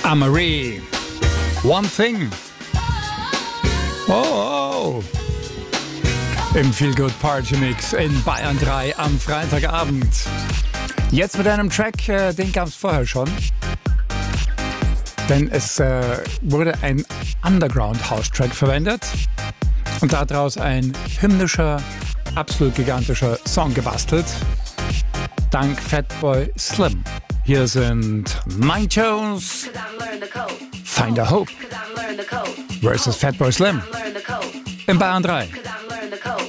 Amarie. One Thing. Oh. Im Feel Good Party Mix in Bayern 3 am Freitagabend. Jetzt mit einem Track, den gab es vorher schon. Denn es wurde ein Underground-House-Track verwendet und daraus ein hymnischer, absolut gigantischer Song gebastelt. Dank Fatboy Slim. Hier sind Mike Jones, Find a Hope versus Fatboy Slim in Bayern 3.